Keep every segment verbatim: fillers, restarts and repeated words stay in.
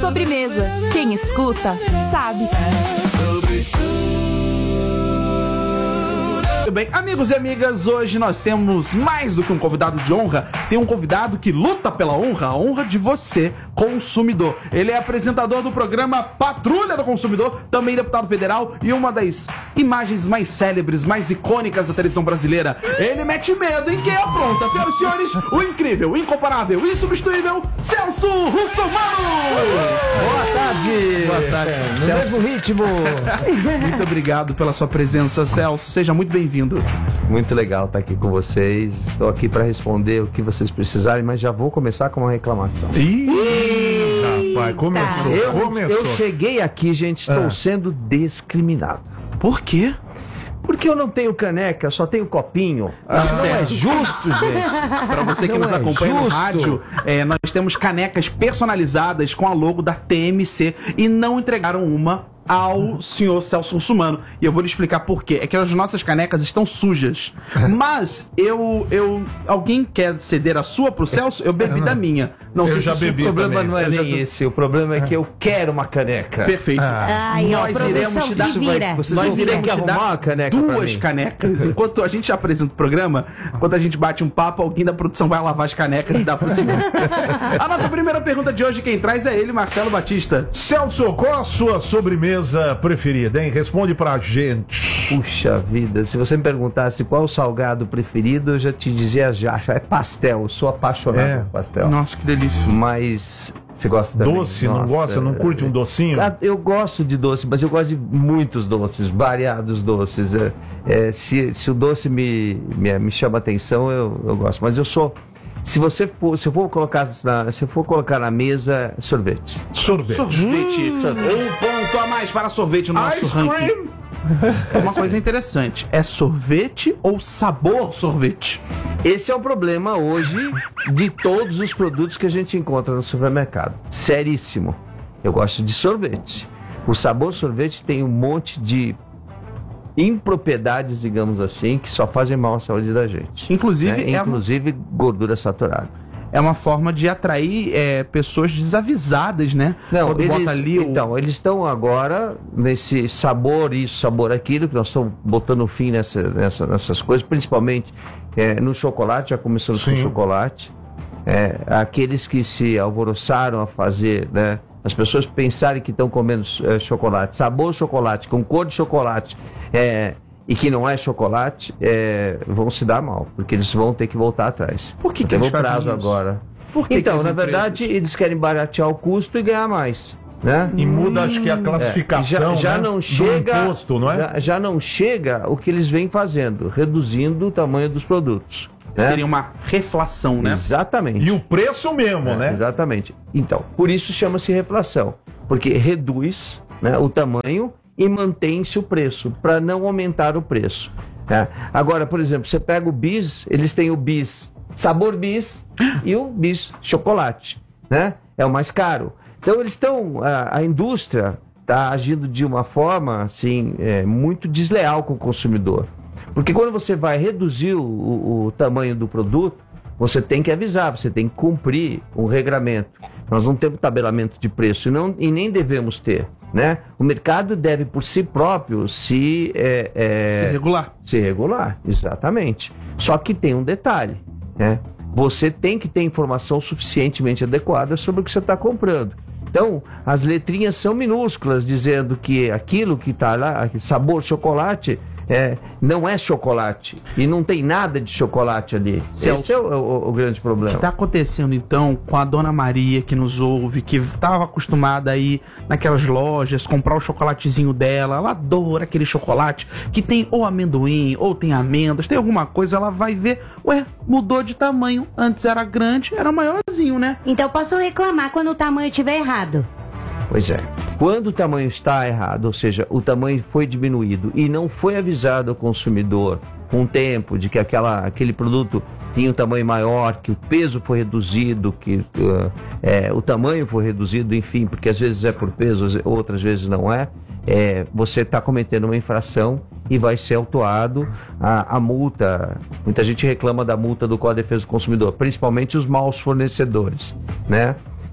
sobremesa. Quem escuta, sabe. Muito bem, amigos e amigas, hoje nós temos mais do que um convidado de honra, tem um convidado que luta pela honra, a honra de você, consumidor. Ele é apresentador do programa Patrulha do Consumidor, também deputado federal e uma das imagens mais célebres, mais icônicas da televisão brasileira. Ele mete medo em quem apronta, senhoras e senhores, o incrível, o incomparável, o insubstituível Celso Russomano! Boa tarde! Boa tarde, é, no Celso. mesmo ritmo. Muito obrigado pela sua presença, Celso, seja muito bem-vindo. Muito legal estar aqui com vocês. Estou aqui para responder o que vocês precisarem, mas já vou começar com uma reclamação. Ih, rapaz, começou, Eu, começou. eu cheguei aqui, gente, estou Ah. sendo discriminado. Por quê? Porque eu não tenho caneca, só tenho copinho. Ah, Isso não é certo. justo, gente. Para você que Não nos é acompanha no justo. rádio, é, nós temos canecas personalizadas com a logo da T M C e não entregaram uma ao senhor Celso Russomano. E eu vou lhe explicar por quê. É que as nossas canecas estão sujas. Mas eu, eu... Alguém quer ceder a sua pro Celso? Eu bebi Eu não. da minha. Não Eu sei já se o bebi O problema também. não é Eu já nem tô- esse, o problema é que eu quero uma caneca. Perfeito. Ah. Ai, ó, nós produção, iremos te dar, se vira. Vocês nós vão ter iremos que te arrumar dar uma caneca pra duas mim. canecas. Enquanto a gente apresenta o programa, enquanto a gente bate um papo, alguém da produção vai lavar as canecas e dá pro senhor. A nossa primeira pergunta de hoje, quem traz é ele, Marcelo Batista. Celso, qual a sua sobremesa preferida, hein? Responde pra gente. Puxa vida, se você me perguntasse qual o salgado preferido, eu já te dizia já, é pastel, eu sou apaixonado É. por pastel. Nossa, que delícia. Mas você gosta também? Doce, não Nossa, gosta? Não curte um docinho? Ah, eu gosto de doce, mas eu gosto de muitos doces, variados doces. É, é, se, se o doce me, me, me chama atenção, eu, eu gosto. Mas eu sou... Se você for, se eu for colocar na, se eu for colocar na mesa, sorvete. Sorvete. Sorvete. Um ponto a mais para sorvete no nosso Ice ranking. cream. Uma coisa interessante, é sorvete ou sabor sorvete? Esse é o problema hoje de todos os produtos que a gente encontra no supermercado. Seríssimo. Eu gosto de sorvete. O sabor sorvete tem um monte de impropriedades, digamos assim, que só fazem mal à saúde da gente. Inclusive, né? é, uma, Inclusive gordura saturada. é uma forma de atrair é, pessoas desavisadas, né? Não, Quando eles, bota ali o... então, eles estão agora nesse sabor isso, sabor aquilo, que nós estamos botando fim nessa, nessa, nessas coisas, principalmente é, no chocolate, já começamos com Sim. chocolate. É, aqueles que se alvoroçaram a fazer, né? As pessoas pensarem que estão comendo é, chocolate, sabor chocolate, com cor de chocolate, é, e que não é chocolate, é, vão se dar mal, porque eles vão ter que voltar atrás. Por que que Tem um eles fazem prazo isso? agora. Por que que Então, as na empresas- verdade, eles querem baratear o custo e ganhar mais, né? E muda, acho que a É, classificação, já, já né, não do chega, imposto, não é? já, já não chega o que eles vêm fazendo, reduzindo o tamanho dos produtos. Né? Seria uma reflação, né? Exatamente. E o preço mesmo, É, né? Exatamente. Então, por isso chama-se reflação, porque reduz, né, o tamanho e mantém-se o preço, para não aumentar o preço. Né? Agora, por exemplo, você pega o bis, eles têm o bis sabor bis e o bis chocolate, né? É o mais caro. Então eles estão, a, a indústria está agindo de uma forma assim, é, muito desleal com o consumidor. Porque quando você vai reduzir o, o, o tamanho do produto, você tem que avisar, você tem que cumprir um regramento. Nós não temos tabelamento de preço e, não, e nem devemos ter, né? O mercado deve, por si próprio, se, é, é, Se regular. se regular, exatamente. Só que tem um detalhe, né? Você tem que ter informação suficientemente adequada sobre o que você está comprando. Então, as letrinhas são minúsculas, dizendo que aquilo que está lá, sabor chocolate, é, não é chocolate. E não tem nada de chocolate ali. Celso, Esse é o, o- o grande O problema. que está acontecendo então com a dona Maria que nos ouve, que estava acostumada a ir naquelas lojas, comprar o chocolatezinho dela, ela adora aquele chocolate que tem ou amendoim, ou tem amêndoas, tem alguma coisa, ela vai ver, ué, mudou de tamanho, antes era grande, era maiorzinho, né? Então posso reclamar quando o tamanho estiver errado. Pois é. Quando o tamanho está errado, ou seja, o tamanho foi diminuído e não foi avisado ao consumidor com o tempo de que aquela, aquele produto tinha um tamanho maior, que o peso foi reduzido, que uh, é, o tamanho foi reduzido, enfim, porque às vezes é por peso, outras vezes não é, é você está cometendo uma infração e vai ser autuado a, a multa. Muita gente reclama da multa do Código de Defesa do Consumidor, principalmente os maus fornecedores, né?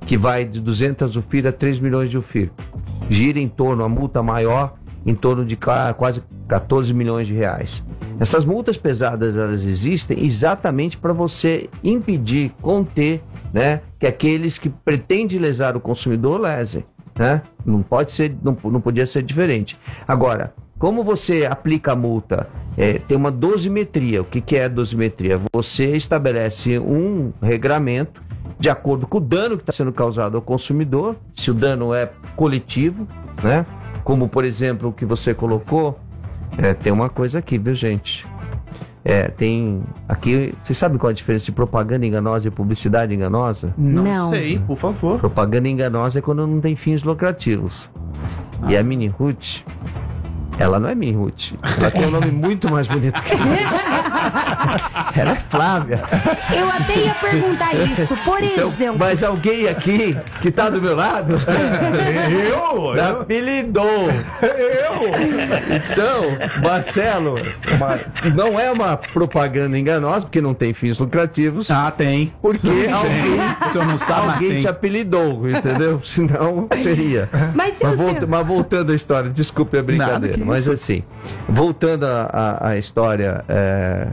que vai de duzentas U F I R a três milhões de U F I R. Gira em torno, a multa maior, em torno de quase quatorze milhões de reais. Essas multas pesadas, elas existem exatamente para você impedir, conter, né, que aqueles que pretendem lesar o consumidor lesem, né? Não pode ser, não, não podia ser diferente. Agora, como você aplica a multa? É, tem uma dosimetria. O que, que é a dosimetria? Você estabelece um regramento de acordo com o dano que está sendo causado ao consumidor, se o dano é coletivo, né? Como, por exemplo, o que você colocou, é, tem uma coisa aqui, viu, gente? É, tem aqui, você sabe qual a diferença de propaganda enganosa e publicidade enganosa? Não, Não. sei, por favor. Propaganda enganosa é quando não tem fins lucrativos. Ah. E a Mini Ruth, ela não é Mini Ruth, ela tem um nome muito mais bonito que ela é Flávia. Eu até ia perguntar isso, por Então, exemplo. mas alguém aqui que tá do meu lado Eu? me Eu? apelidou. Eu? Então, Marcelo, uma- não é uma propaganda enganosa, porque não tem fins lucrativos, Ah, tem. porque Sim, alguém, tem. Se eu não sabe, mas alguém tem. te apelidou, entendeu? Senão seria. Mas se Mas, você... volta- mas voltando à história, desculpe a brincadeira, Nada, que mas isso. assim, voltando à à- à história é,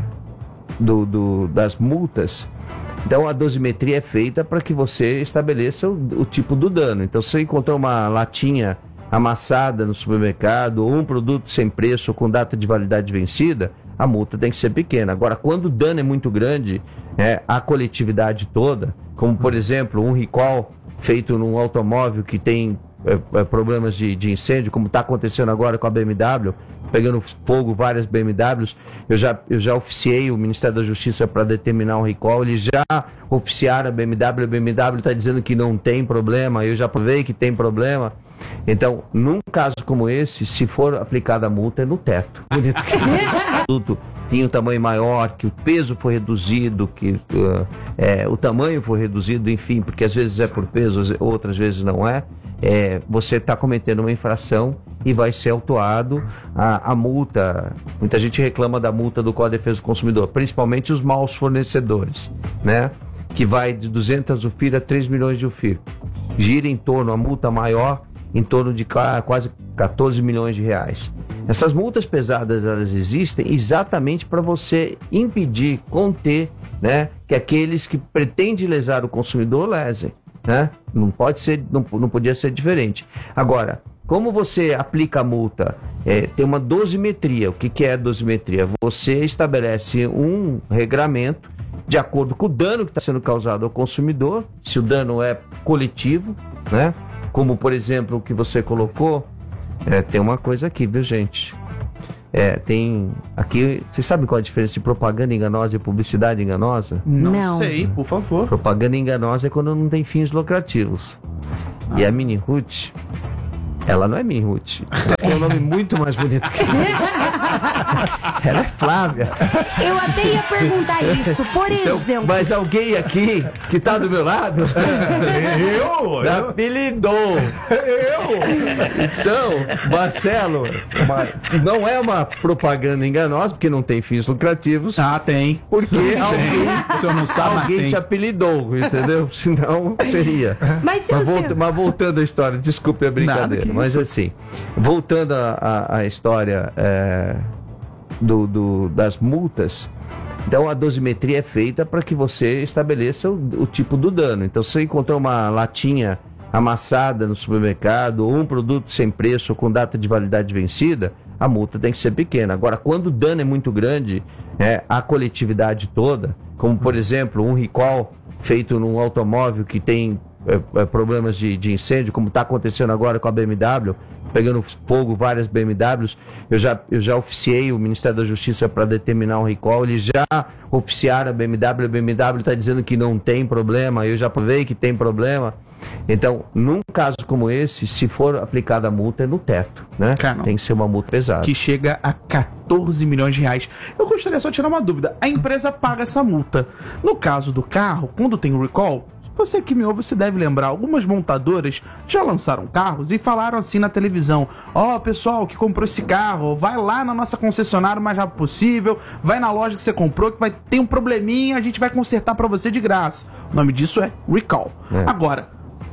do, do- das multas, então a dosimetria é feita para que você estabeleça o, o tipo do dano. Então, se você encontrar uma latinha amassada no supermercado ou um produto sem preço ou com data de validade vencida, a multa tem que ser pequena. Agora, quando o dano é muito grande, é, a coletividade toda, como por exemplo um recall feito num automóvel que tem é, é, problemas de, de incêndio, como está acontecendo agora com a B M W, pegando fogo várias B M Ws, eu já, eu já oficiei o Ministério da Justiça para determinar um recall, eles já oficiaram a B M W, a B M W está dizendo que não tem problema, eu já provei que tem problema. Então, num caso como esse, se for aplicada a multa, é no teto. Bonito que o produto tinha um tamanho maior, que o peso foi reduzido, que uh, é, o tamanho foi reduzido, enfim, porque às vezes é por peso, outras vezes não é. É, você está cometendo uma infração e vai ser autuado a, a multa. Muita gente reclama da multa do Código de Defesa do Consumidor, principalmente os maus fornecedores, né? Que vai de duzentas U F I R a três milhões de U F I R. Gira em torno, a multa maior, em torno de quase quatorze milhões de reais. Essas multas pesadas, elas existem exatamente para você impedir, conter, né, que aqueles que pretendem lesar o consumidor lesem, né? Não pode ser, não, não podia ser diferente. Agora, como você aplica a multa? É, tem uma dosimetria. O que, que é a dosimetria? Você estabelece um regramento de acordo com o dano que está sendo causado ao consumidor, se o dano é coletivo, né? Como, por exemplo, o que você colocou, é, tem uma coisa aqui, viu, gente? É, tem aqui, você sabe qual a diferença de propaganda enganosa e publicidade enganosa? Não, Não. sei, por favor. Propaganda enganosa é quando não tem fins lucrativos. E a Mini Ruth, ela não é Mini Ruth, ela tem um nome muito mais bonito que ela é Flávia. Eu até ia perguntar isso, por Então, exemplo. mas alguém aqui que tá do meu lado Eu? me Eu? apelidou. Eu? Então, Marcelo, uma- não é uma propaganda enganosa, porque não tem fins lucrativos, Ah, tem. porque Sim, alguém, tem. Se eu não sabe, mas alguém tem. te apelidou, entendeu? Senão seria. Mas se Mas, você... volta- mas voltando à história, desculpe a brincadeira, Nada, que mas isso. assim, voltando à à- à história é, do, do- das multas, então a dosimetria é feita para que você estabeleça o, o tipo do dano. Então, se você encontrar uma latinha amassada no supermercado ou um produto sem preço ou com data de validade vencida, a multa tem que ser pequena. Agora, quando o dano é muito grande, é, a coletividade toda, como por exemplo um recall feito num automóvel que tem é, é, problemas de, de incêndio, como está acontecendo agora com a B M W, pegando fogo várias B M Ws, eu já, eu já oficiei o Ministério da Justiça para determinar um recall, eles já oficiaram a B M W, a B M W está dizendo que não tem problema, eu já provei que tem problema. Então, num caso como esse, se for aplicada a multa, é no teto, né? Cara, não. Tem que ser uma multa pesada. Que chega a quatorze milhões de reais. Eu gostaria só de tirar uma dúvida. A empresa paga essa multa. No caso do carro, quando tem o recall, você que me ouve, você deve lembrar, algumas montadoras já lançaram carros e falaram assim na televisão: ó, pessoal que comprou esse carro, vai lá na nossa concessionária o mais rápido possível, vai na loja que você comprou, que vai ter um probleminha, a gente vai consertar pra você de graça. O nome disso é recall. É. Agora,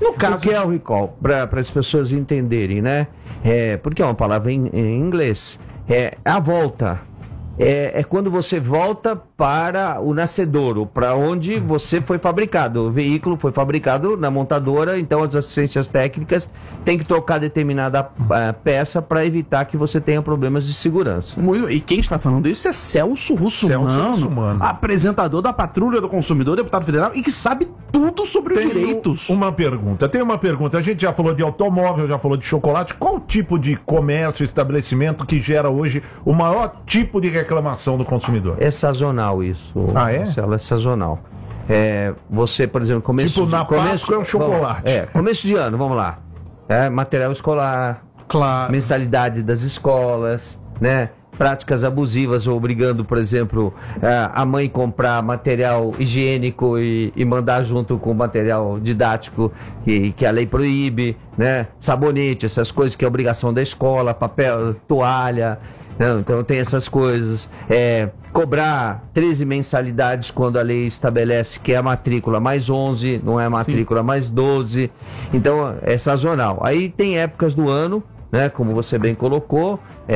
No caso o que é o recall? Para as pessoas entenderem, né? É, porque é uma palavra em, em inglês. É a volta. É, é quando você volta para o nascedouro, para onde você foi fabricado. O veículo foi fabricado na montadora, então as assistências técnicas têm que trocar determinada uh, peça para evitar que você tenha problemas de segurança. Muito- E quem está falando isso é Celso Russomano, Celso Russomano. apresentador da Patrulha do Consumidor, deputado federal, e que sabe tudo sobre os Tenho direitos. uma pergunta. Tem uma pergunta. A gente já falou de automóvel, já falou de chocolate. Qual o tipo de comércio, estabelecimento que gera hoje o maior tipo de reclamação do consumidor? É sazonal isso, Ah, é? Marcelo, é sazonal. É, você, por exemplo, começo Tipo, de, na começo, Páscoa é um chocolate. É, começo de ano, vamos lá. É, material escolar, Claro. mensalidade das escolas, né? Práticas abusivas, obrigando, por exemplo, a mãe comprar material higiênico e, e mandar junto com material didático que, que a lei proíbe, né? Sabonete, essas coisas que é obrigação da escola, papel, toalha. Não, então tem essas coisas. É, cobrar treze mensalidades quando a lei estabelece que é a matrícula mais onze, não é a matrícula mais doze. Então é sazonal. Aí tem épocas do ano, né? Como você bem colocou,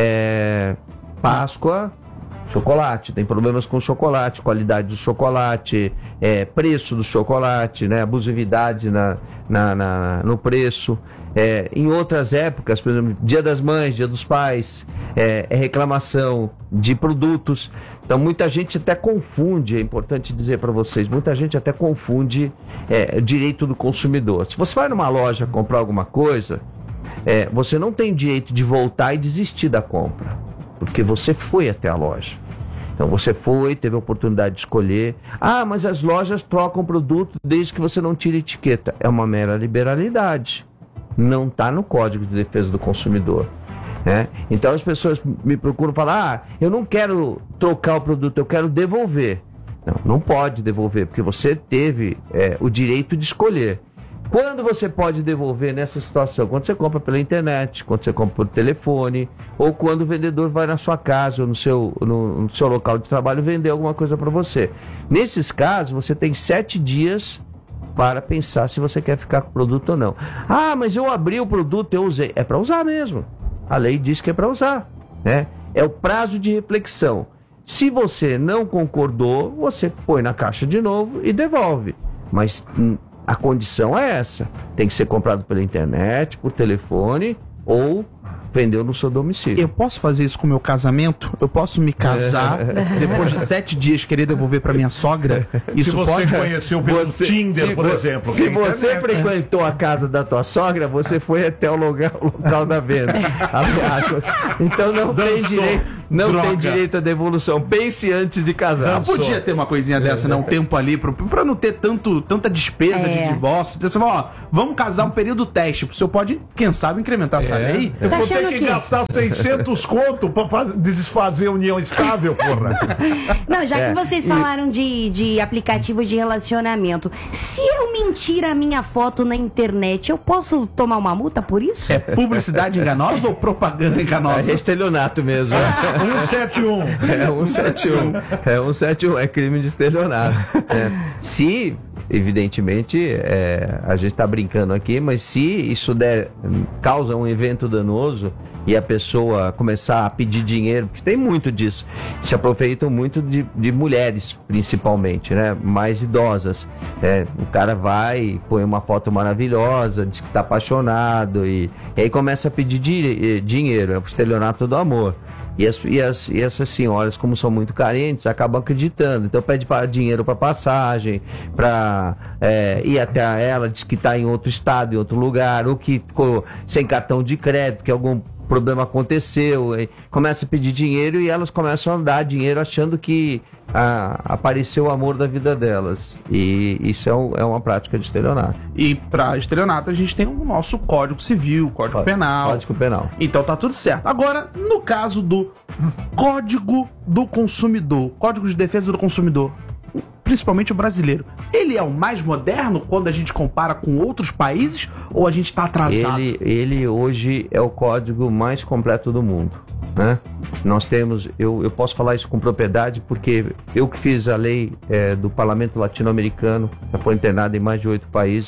é, Páscoa, chocolate, tem problemas com chocolate, qualidade do chocolate, é, preço do chocolate, né, abusividade na, na, na- no preço. É, em outras épocas, por exemplo, Dia das Mães, Dia dos Pais, é, é reclamação de produtos. Então muita gente até confunde, é importante dizer para vocês, muita gente até confunde é, direito do consumidor. Se você vai numa loja comprar alguma coisa, é, você não tem direito de voltar e desistir da compra, porque você foi até a loja. Então você foi, teve a oportunidade de escolher. Ah, mas as lojas trocam produto desde que você não tire etiqueta. É uma mera liberalidade. Não está no Código de Defesa do Consumidor, né? Então as pessoas me procuram falar: ah, eu não quero trocar o produto, eu quero devolver. Não, não pode devolver, porque você teve é, o direito de escolher. Quando você pode devolver nessa situação? Quando você compra pela internet, quando você compra por telefone, ou quando o vendedor vai na sua casa ou no seu, no, no seu local de trabalho vender alguma coisa para você. Nesses casos, você tem sete dias para pensar se você quer ficar com o produto ou não. Ah, mas eu abri o produto, eu usei. É para usar mesmo. A lei diz que é para usar, né? É o prazo de reflexão. Se você não concordou, você põe na caixa de novo e devolve. Mas hum, a condição é essa. Tem que ser comprado pela internet, por telefone ou vendeu no seu domicílio. Eu posso fazer isso com o meu casamento? Eu posso me casar, depois de sete dias querer devolver pra minha sogra? Isso Se você pode? conheceu pelo Você- Tinder, se por vo- exemplo. Se pela você internet, né? frequentou a casa da tua sogra, você foi até o lugar, o local da venda. Abre aspas. Então não tem Dançou. direito, não Droga. tem direito à devolução. Pense antes de casar. Não podia ter uma coisinha dessa, né? Um tempo ali, pro- pra não ter tanto, tanta despesa É. de divórcio. Então você fala, ó, vamos casar um período teste. O senhor pode, quem sabe, incrementar essa É. lei. Eu Tá vou ter achando que que- gastar seiscentos conto pra faz- desfazer a união estável, porra. Não, já É, que vocês e- falaram de, de aplicativos de relacionamento, se eu mentir a minha foto na internet, eu posso tomar uma multa por isso? É publicidade enganosa ou propaganda É enganosa? estelionato mesmo. cento e setenta e um. É um sete um. É um sete um, é crime de estelionato. É. Se, evidentemente, é, a gente está brincando aqui, mas se isso der, causa um evento danoso e a pessoa começar a pedir dinheiro, porque tem muito disso, se aproveitam muito de, de mulheres, principalmente, né? Mais idosas. É, o cara vai, põe uma foto maravilhosa, diz que está apaixonado e, e aí começa a pedir di- dinheiro, é o estelionato do amor. E, as, e, as, e essas senhoras, como são muito carentes, acabam acreditando. Então pede pra, dinheiro para passagem, para ir até ela, diz que está em outro estado, em outro lugar, ou que ficou sem cartão de crédito, que algum problema aconteceu. E começa a pedir dinheiro e elas começam a dar dinheiro achando que ah, apareceu o amor da vida delas. E isso é, um- é uma prática de estelionato. E pra estelionato a gente tem o nosso Código Civil, Código Penal. Código Penal. Então tá tudo certo. Agora, no caso do Código do Consumidor, Código de Defesa do Consumidor, principalmente o brasileiro, ele é o mais moderno quando a gente compara com outros países ou a gente tá atrasado? Ele, ele hoje é o código mais completo do mundo, né? Nós temos, eu, eu posso falar isso com propriedade porque eu que fiz a lei eh, do Parlamento Latino-Americano, já foi internado em mais de oito países,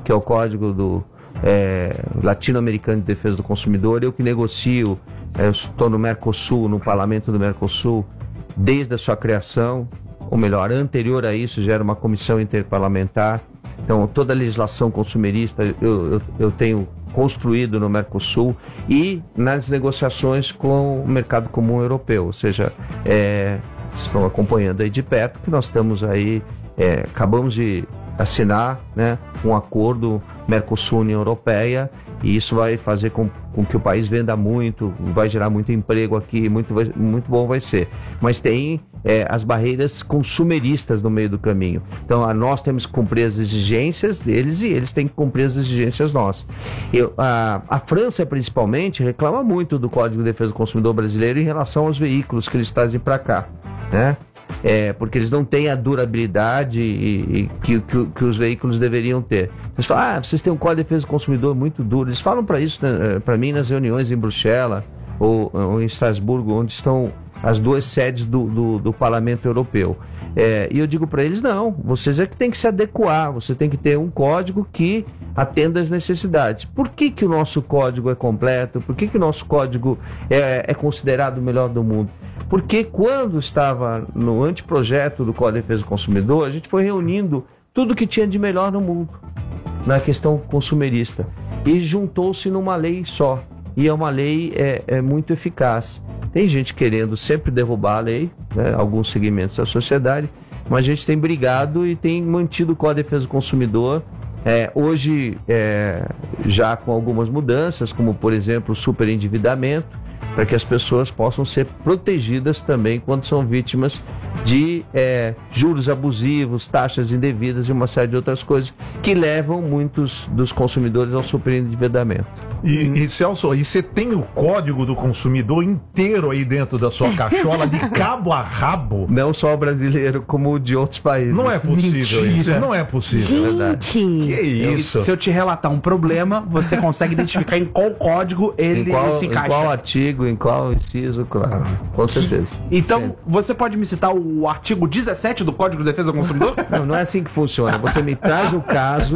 que é o Código do é, Latino-Americano de Defesa do Consumidor. Eu que negocio, é, eu estou no Mercosul, no Parlamento do Mercosul, desde a sua criação, ou melhor, anterior a isso, já era uma comissão interparlamentar. Então, toda a legislação consumerista eu, eu, eu tenho construído no Mercosul e nas negociações com o mercado comum europeu, ou seja, é, estão acompanhando aí de perto que nós estamos aí, é, acabamos de assinar, né, um acordo Mercosul-União Europeia, e isso vai fazer com, com que o país venda muito, vai gerar muito emprego aqui, muito, vai, muito bom vai ser. Mas tem é, as barreiras consumeristas no meio do caminho. Então a, nós temos que cumprir as exigências deles e eles têm que cumprir as exigências nossas. Eu, a, a França, principalmente, reclama muito do Código de Defesa do Consumidor brasileiro em relação aos veículos que eles trazem para cá, né? É, porque eles não têm a durabilidade e, e que, que, que os veículos deveriam ter. Eles falam, ah, vocês têm um Código de Defesa do Consumidor muito duro. Eles falam para isso, né, para mim, nas reuniões em Bruxelas ou, ou em Estrasburgo, onde estão as duas sedes do, do, do Parlamento Europeu. É, e eu digo para eles, não, vocês é que tem que se adequar, você tem que ter um código que atenda às necessidades. Por que que o nosso código é completo? Por que que o nosso código é, é considerado o melhor do mundo? Porque quando estava no anteprojeto do Código de Defesa do Consumidor, a gente foi reunindo tudo que tinha de melhor no mundo, na questão consumerista, e juntou-se numa lei só. E é uma lei é, é muito eficaz. Tem gente querendo sempre derrubar a lei, né, alguns segmentos da sociedade, mas a gente tem brigado e tem mantido o Código de Defesa do Consumidor. É, hoje, é, já com algumas mudanças, como por exemplo o superendividamento, para que as pessoas possam ser protegidas também quando são vítimas de é, juros abusivos, taxas indevidas e uma série de outras coisas que levam muitos dos consumidores ao superendividamento. E, e Celso, e você tem o Código do Consumidor inteiro aí dentro da sua cachola, de cabo a rabo? Não só o brasileiro, como o de outros países. Não é possível Mentira. isso, não é possível. Gente! Que isso? Se eu te relatar um problema, você consegue identificar em qual código ele Em qual, se em encaixa. qual artigo, em qual inciso, claro, com certeza. Então, Sempre. você pode me citar o artigo dezessete do Código de Defesa do Consumidor? Não, não é assim que funciona. Você me traz o caso,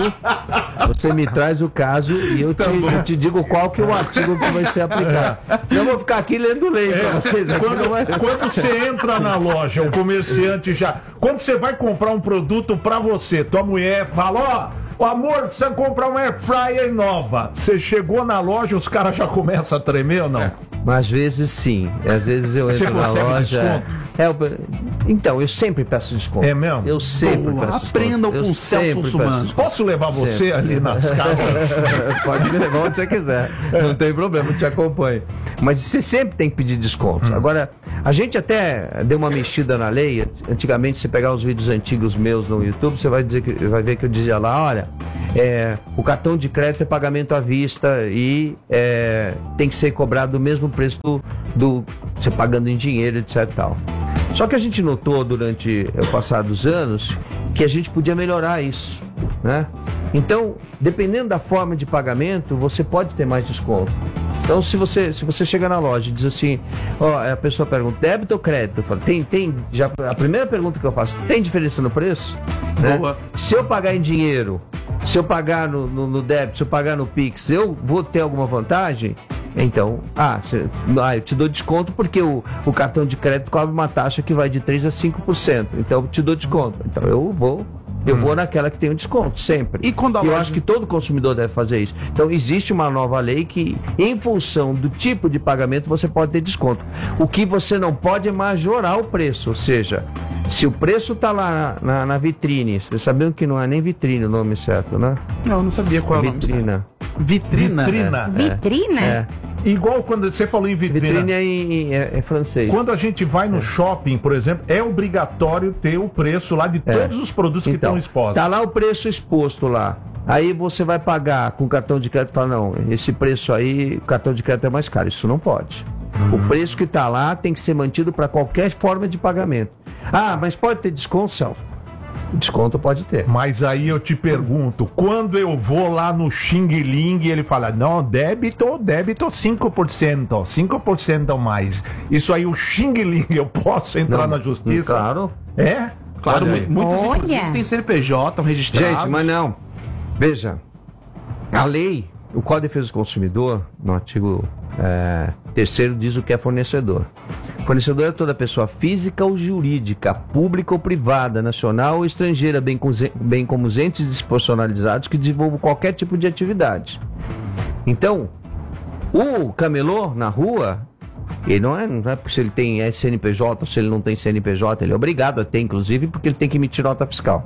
você me traz o caso e eu te, eu te digo qual que é o artigo que vai ser aplicado. Senão eu vou ficar aqui lendo lei pra vocês. Aqui Quando, não é... quando você entra na loja, o comerciante já... Quando você vai comprar um produto pra você, tua mulher fala, ó, o amor, precisa comprar uma air fryer nova. Você chegou na loja, os caras já começam a tremer ou não? Mas às vezes sim. Às vezes eu Você entro na consegue loja... desconto? É, eu- então, eu sempre peço desconto. É mesmo? Eu sempre Boa, peço aprendam desconto. com Eu o Celso sempre peço Russomano. desconto. Posso levar você Sempre. ali nas casas? Pode me levar onde você quiser. Não tem problema, eu te acompanho. Mas você sempre tem que pedir desconto. Agora, a gente até deu uma mexida na lei. Antigamente, se pegar os vídeos antigos meus no YouTube, você vai, dizer que, vai ver que eu dizia lá, olha, é, o cartão de crédito é pagamento à vista e é, tem que ser cobrado o mesmo preço do, do você pagando em dinheiro, etc e tal. Só que a gente notou durante o passar dos anos que a gente podia melhorar isso, né? Então, dependendo da forma de pagamento, você pode ter mais desconto. Então, se você, se você chega na loja e diz assim, ó, a pessoa pergunta, débito ou crédito? Eu falo, tem, tem, já, a primeira pergunta que eu faço, tem diferença no preço? Né? Boa. Se eu pagar em dinheiro, se eu pagar no, no, no débito, se eu pagar no Pix, eu vou ter alguma vantagem? Então, ah, cê, ah, eu te dou desconto porque o, o cartão de crédito cobra uma taxa que vai de três a cinco por cento. Então, eu te dou desconto. Então, eu vou... Eu vou naquela que tem um desconto, sempre. E quando a eu loja- acho que todo consumidor deve fazer isso. Então, existe uma nova lei que, em função do tipo de pagamento, você pode ter desconto. O que você não pode é majorar o preço. Ou seja, se o preço está lá na, na, na vitrine, vocês sabiam que não é nem vitrine o nome certo, né? Não, eu não sabia qual é o nome. Vitrina. Vitrina. Vitrina. Vitrina? É. Igual quando você falou em vitrina. Vitrine é, em- é, é francês. Quando a gente vai no shopping, por exemplo, é obrigatório ter o preço lá de É. todos os produtos que Então, estão expostos. tá lá o preço exposto lá. Aí você vai pagar com cartão de crédito e fala, não, esse preço aí, o cartão de crédito é mais caro. Isso não pode. O preço que tá lá tem que ser mantido para qualquer forma de pagamento. Ah, mas pode ter desconto, Celso? Desconto pode ter. Mas aí eu te pergunto, quando eu vou lá no Xing Ling, ele fala, não, débito, débito cinco por cento, cinco por cento a mais. Isso aí o Xing Ling, eu posso entrar Não, na justiça? Claro. É? Claro, Olha aí. mu- muitos Olha. inclusive têm C N P J, estão registrados. Gente, mas não. Veja, A lei, o Código de Defesa do Consumidor, no artigo é, terceiro, diz o que é fornecedor. Fornecedor é toda pessoa física ou jurídica, pública ou privada, nacional ou estrangeira, bem, com, bem como os entes despersonalizados que desenvolvam qualquer tipo de atividade. Então, o camelô na rua, ele não é, não é porque se ele tem C N P J ou se ele não tem C N P J, ele é obrigado a ter, inclusive, porque ele tem que emitir nota fiscal.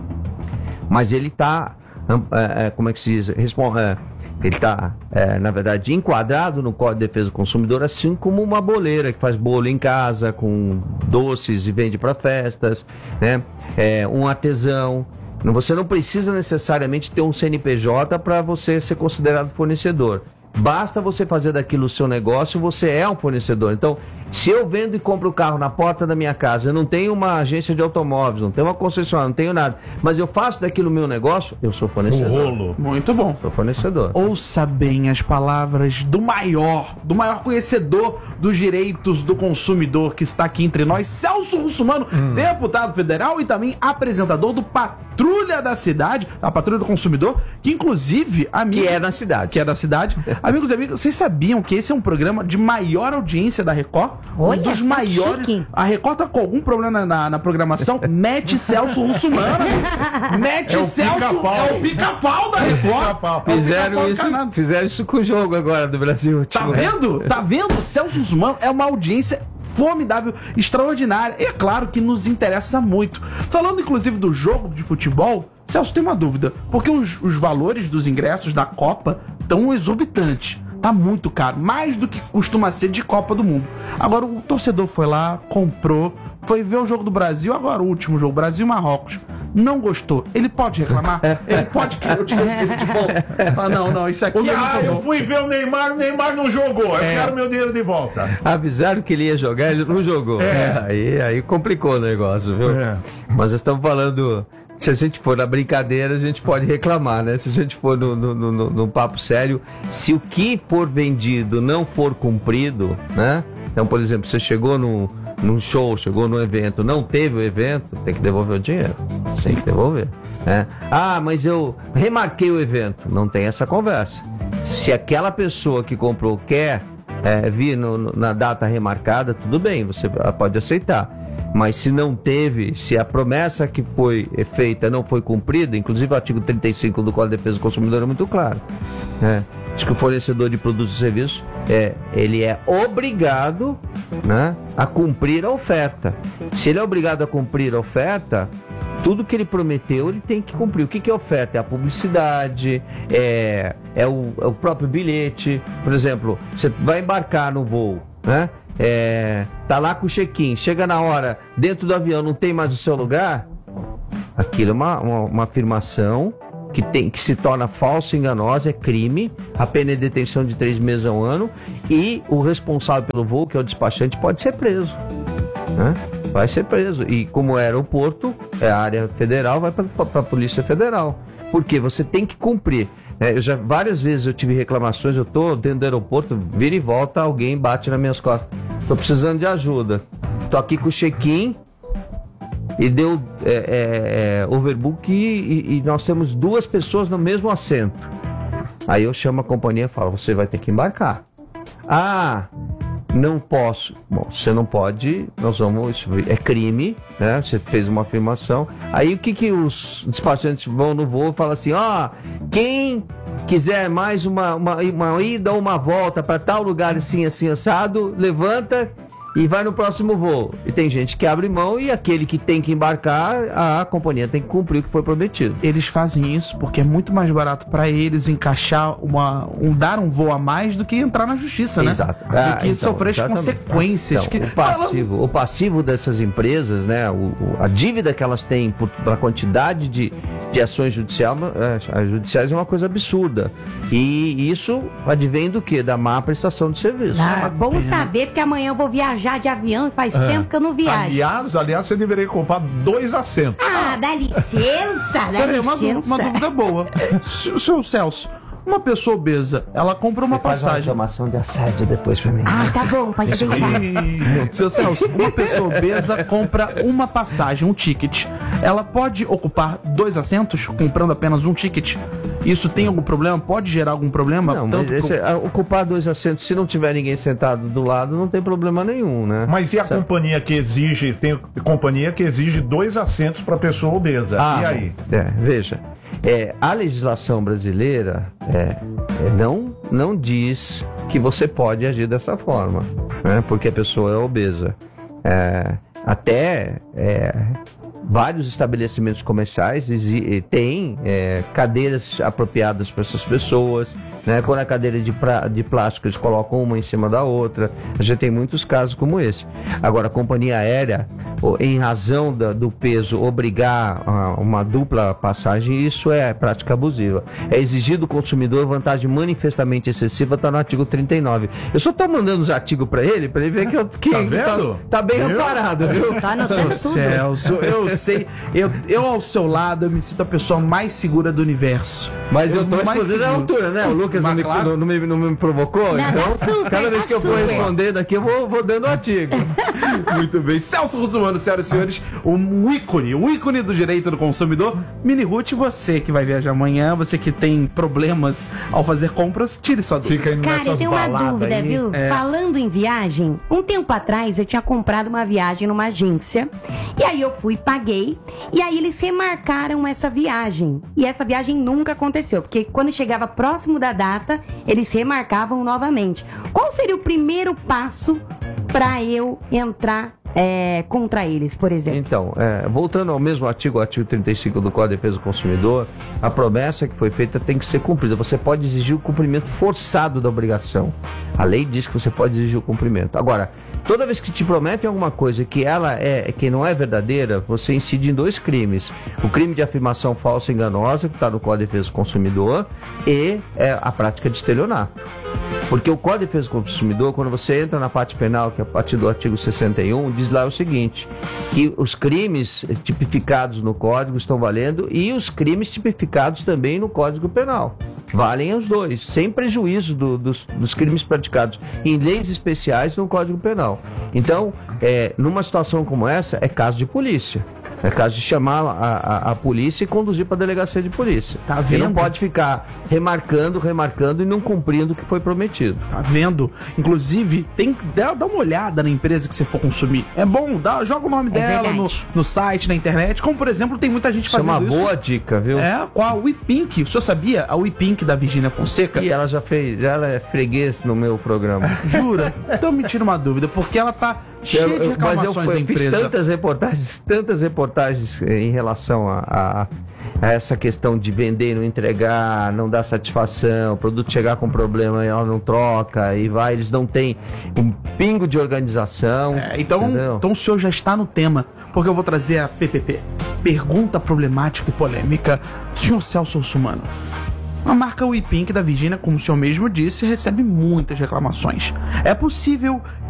Mas ele está, é, é, como é que se diz, Responde, é, ele está, é, na verdade, enquadrado no Código de Defesa do Consumidor, assim como uma boleira que faz bolo em casa, com doces e vende para festas, né? É, um artesão. Você não precisa necessariamente ter um C N P J para você ser considerado fornecedor. Basta você fazer daquilo o seu negócio, você é um fornecedor. Então, se eu vendo e compro o carro na porta da minha casa, eu não tenho uma agência de automóveis, não tenho uma concessionária, não tenho nada, mas eu faço daquilo o meu negócio, eu sou fornecedor. Um rolo. Muito bom. Sou fornecedor. Ouça bem as palavras do maior, do maior conhecedor dos direitos do consumidor que está aqui entre nós, Celso Russomano, hum. deputado federal e também apresentador do Patrulha da Cidade, a Patrulha do Consumidor, que inclusive... Amigo, que é da cidade. Que é da cidade. Amigos e amigos, vocês sabiam que esse é um programa de maior audiência da Record? Olha, um dos maiores. Chique. A Record tá com algum problema na, na programação? Mete Celso Russomano. Mete É o Celso. pica-pau. É o pica-pau da Record. Pica-pau. É o Fizeram pica-pau isso, encarnado. fizeram isso com o jogo agora do Brasil. Tá tipo, vendo? Tá vendo? Celso Russomano é uma audiência formidável, extraordinária. E é claro que nos interessa muito. Falando inclusive do jogo de futebol, Celso, tem uma dúvida. Porque os, os valores dos ingressos da Copa estão exorbitantes. Tá muito caro, mais do que costuma ser de Copa do Mundo. Agora o torcedor foi lá, comprou, foi ver o jogo do Brasil, agora o último jogo, Brasil e Marrocos. Não gostou. Ele pode reclamar? Ele pode querer o dinheiro dele de volta. Ah, não, não, isso aqui O- é ah, muito eu bom. fui ver o Neymar, o Neymar não jogou. Eu quero meu dinheiro de volta. Avisaram que ele ia jogar, ele não jogou. É. Aí, aí complicou o negócio, viu? É. Mas nós estamos falando. Se a gente for na brincadeira, a gente pode reclamar, né? Se a gente for no, no, no, no papo sério, se o que for vendido não for cumprido, né? Então, por exemplo, você chegou num, num show, chegou num evento, não teve o evento, tem que devolver o dinheiro. Tem que devolver. Né? Ah, mas eu remarquei o evento. Não tem essa conversa. Se aquela pessoa que comprou quer é, vir no, no, na data remarcada, tudo bem, você pode aceitar. Mas se não teve, se a promessa que foi feita não foi cumprida, inclusive o artigo trinta e cinco do Código de Defesa do Consumidor é muito claro. Né? Diz que o fornecedor de produtos e serviços, é, ele é obrigado, né, a cumprir a oferta. Se ele é obrigado a cumprir a oferta, tudo que ele prometeu, ele tem que cumprir. O que, que é oferta? É a publicidade, é, é, o, é o próprio bilhete. Por exemplo, você vai embarcar no voo, né? É, tá lá com o check-in, chega na hora, dentro do avião não tem mais o seu lugar, aquilo é uma, uma, uma afirmação que, tem, que se torna falsa e enganosa, é crime, a pena é detenção de três meses a um ano, e o responsável pelo voo, que é o despachante, pode ser preso, né? Vai ser preso, e como é aeroporto, é a área federal, vai para a Polícia Federal, porque você tem que cumprir. É, eu já, várias vezes eu tive reclamações, eu tô dentro do aeroporto, vira e volta, alguém bate nas minhas costas. Tô precisando de ajuda. Tô aqui com o check-in e deu é, é, é, overbook e, e nós temos duas pessoas no mesmo assento. Aí eu chamo a companhia e falo, você vai ter que embarcar. Ah, não posso. Bom, você não pode, nós vamos, isso é crime, né? Você fez uma afirmação. Aí o que que os despachantes vão no voo e falam assim, ó, oh, quem quiser mais uma, uma, uma ida ou uma volta para tal lugar assim, assim, assado, levanta e vai no próximo voo. E tem gente que abre mão e aquele que tem que embarcar, a companhia tem que cumprir o que foi prometido. Eles fazem isso porque é muito mais barato para eles encaixar uma, um dar um voo a mais do que entrar na justiça, né? Exato. Do Ah, que então, sofrer as exatamente. consequências. Então, que... o passivo, o passivo dessas empresas, né? O, o- a dívida que elas têm por, pela quantidade de, de ações judicial, é, judiciais é uma coisa absurda. E isso advém do quê? Da má prestação de serviço. Ah, bom saber, porque amanhã eu vou viajar de avião e faz tempo que eu não viajo. Aliás, aliás, você deveria comprar dois assentos. Ah, dá licença, dá Peraí, uma, dú- licença. uma dúvida boa. S- Seu Celso, uma pessoa obesa, ela compra uma Faz uma passagem. reclamação de assédio depois pra mim. Ah, tá bom, pode deixar. Seu Celso, uma pessoa obesa compra uma passagem, um ticket. ela pode ocupar dois assentos comprando apenas um ticket? Isso tem algum problema? Pode gerar algum problema? Não, mas Tanto esse, pro... a- ocupar dois assentos, se não tiver ninguém sentado do lado, não tem problema nenhum, né? Mas e a Certo. companhia que exige, tem companhia que exige dois assentos para pessoa obesa. Ah, e aí? É, veja, é, a legislação brasileira é, é, não, não diz que você pode agir dessa forma, né, porque a pessoa é obesa. É, até é, vários estabelecimentos comerciais exi- têm é, cadeiras apropriadas para essas pessoas. Né? Quando a cadeira é de, pra, de plástico, eles colocam uma em cima da outra. A gente tem muitos casos como esse. Agora, a companhia aérea, o- em razão da- do peso, obrigar a uma dupla passagem, isso é prática abusiva. É exigido do consumidor vantagem manifestamente excessiva, está no artigo trinta e nove. Eu só estou mandando os artigos para ele, para ele ver que, eu, que Tá que vendo? tá, tá bem Viu? amparado, viu? Tá anotando tudo. Celso, eu sei, eu, eu ao seu lado, eu me sinto a pessoa mais segura do universo. Mas eu tô mais respondendo à seguro. altura, né? O Lucas não Mas me, claro. não, não me, não me provocou, Não, então tá super, cada vez tá que eu for super. respondendo aqui, eu vou, vou dando o artigo. Muito bem. Celso Russomano, senhoras e senhores, um ícone, um ícone do direito do consumidor. Mini Ruth, você que vai viajar amanhã, você que tem problemas ao fazer compras, tire sua dúvida. Fica indo Cara, eu nessas tenho uma baladas dúvida, aí. viu? É. Falando em viagem, um tempo atrás eu tinha comprado uma viagem numa agência. E aí eu fui, paguei. E aí eles remarcaram essa viagem. E essa viagem nunca aconteceu. Porque quando chegava próximo da data, eles remarcavam novamente. Qual seria o primeiro passo para eu entrar é, contra eles, por exemplo? Então, é, voltando ao mesmo artigo, o artigo trinta e cinco do Código de Defesa do Consumidor, a promessa que foi feita tem que ser cumprida. Você pode exigir o cumprimento forçado da obrigação. A lei diz que você pode exigir o cumprimento. Agora, toda vez que te prometem alguma coisa que ela é, que não é verdadeira, você incide em dois crimes. O crime de afirmação falsa e enganosa, que está no Código de Defesa do Consumidor, e é, a prática de estelionato. Porque o Código de Defesa do Consumidor, quando você entra na parte penal, que é a partir do artigo sessenta e um, diz lá o seguinte, que os crimes tipificados no Código estão valendo e os crimes tipificados também no Código Penal. Valem os dois, sem prejuízo do- dos, dos crimes praticados em leis especiais no Código Penal. Então, é, numa situação como essa, é caso de polícia. É caso de chamar a, a, a polícia e conduzir para a delegacia de polícia. Tá E não vendo? pode ficar remarcando, remarcando e não cumprindo o que foi prometido. Tá vendo? Inclusive, tem que dar, dar uma olhada na empresa que você for consumir. É bom, dá, joga o nome É dela no, verdade. no site, na internet. Como, por exemplo, tem muita gente Isso é fazendo uma boa dica, viu? É, com a WePink. O senhor sabia? A WePink da Virgínia Fonseca. E ela já fez, ela é freguês no meu programa. Jura? Então me tira uma dúvida, porque ela tá cheia Eu- de eu- mas eu reclamações fui- da fiz empresa. tantas reportagens, tantas reportagens eh, em relação a, a- a essa questão de vender e não entregar, não dar satisfação, o produto chegar com problema e ela não troca, e vai, eles não têm um pingo de organização. É, então, entendeu? então o senhor já está no tema, porque eu vou trazer a P P P. Pergunta problemática e polêmica do senhor Celso Russomano. A marca WePink da Virgínia, como o senhor mesmo disse, recebe muitas reclamações. É possível